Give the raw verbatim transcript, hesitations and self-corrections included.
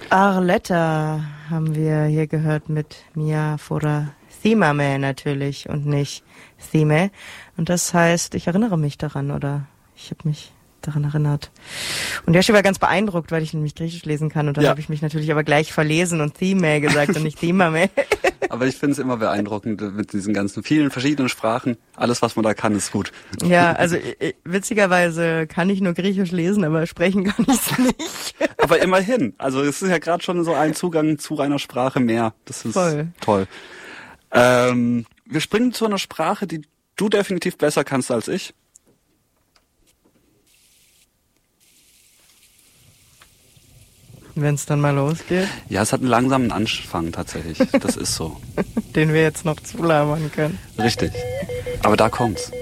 Arletta haben wir hier gehört mit Mia Fora Thimame natürlich und nicht Thime. Und das heißt, ich erinnere mich daran oder ich habe mich daran erinnert. Und Yoshi war ganz beeindruckt, weil ich nämlich Griechisch lesen kann und dann ja. habe ich mich natürlich aber gleich verlesen und Thime gesagt und nicht Thimame. Aber ich finde es immer beeindruckend mit diesen ganzen vielen verschiedenen Sprachen. Alles, was man da kann, ist gut. Ja, also witzigerweise kann ich nur Griechisch lesen, aber sprechen kann ich es nicht. Aber immerhin. Also es ist ja gerade schon so ein Zugang zu einer Sprache mehr. Das ist Voll. toll. Ähm, wir springen zu einer Sprache, die du definitiv besser kannst als ich. Wenn es dann mal losgeht? Ja, es hat einen langsamen Anfang tatsächlich. Das ist so. Den wir jetzt noch zulabern können. Richtig. Aber da kommt's.